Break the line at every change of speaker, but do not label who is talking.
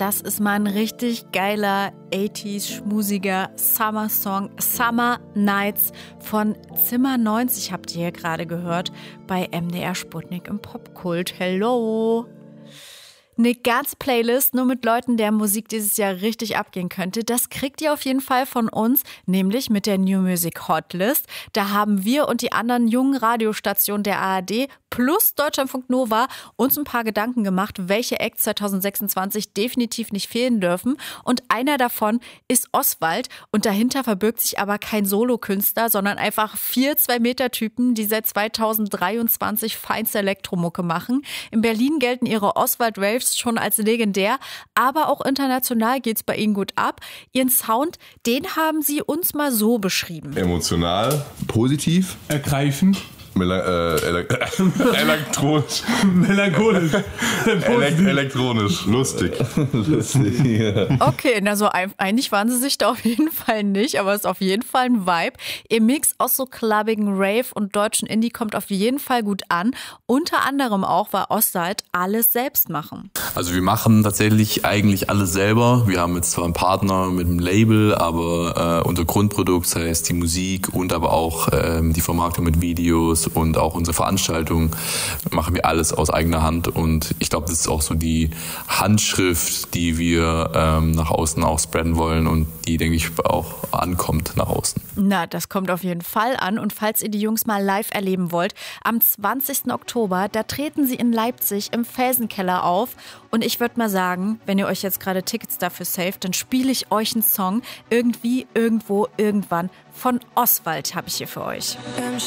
Das ist mal ein richtig geiler 80s schmusiger Summer-Song. Summer Nights von Zimmer 90 habt ihr hier gerade gehört bei MDR Sputnik im Popkult. Hello! Eine ganze Playlist nur mit Leuten, deren Musik dieses Jahr richtig abgehen könnte. Das kriegt ihr auf jeden Fall von uns, nämlich mit der New Music Hotlist. Da haben wir und die anderen jungen Radiostationen der ARD plus Deutschlandfunk Nova uns ein paar Gedanken gemacht, welche Acts 2026 definitiv nicht fehlen dürfen. Und einer davon ist Oswald. Und dahinter verbirgt sich aber kein Solokünstler, sondern einfach 4 2-Meter-Typen, die seit 2023 feinste Elektromucke machen. In Berlin gelten ihre Oswald-Raves schon als legendär, aber auch international geht's bei ihnen gut ab. Ihren Sound, den haben sie uns mal so beschrieben.
Emotional,
positiv,
ergreifend,
elektronisch.
melancholisch,
Elektronisch, lustig.
ja.
Okay, also eigentlich waren sie sich da auf jeden Fall nicht, aber es ist auf jeden Fall ein Vibe. Ihr Mix aus so clubbigen Rave und deutschen Indie kommt auf jeden Fall gut an. Unter anderem auch, weil Oswald alles selbst machen.
Also wir machen tatsächlich eigentlich alles selber. Wir haben jetzt zwar einen Partner mit einem Label, aber unser Grundprodukt, das heißt die Musik und aber auch die Vermarktung mit Videos und auch unsere Veranstaltungen, machen wir alles aus eigener Hand. Und ich glaube, das ist auch so die Handschrift, die wir nach außen auch spreaden wollen und die, denke ich, auch ankommt nach außen.
Na, das kommt auf jeden Fall an. Und falls ihr die Jungs mal live erleben wollt, am 20. Oktober, da treten sie in Leipzig im Felsenkeller auf. Und ich würde mal sagen, wenn ihr euch jetzt gerade Tickets dafür saved, dann spiele ich euch einen Song. Irgendwie, irgendwo, irgendwann von Oswald habe ich hier für euch.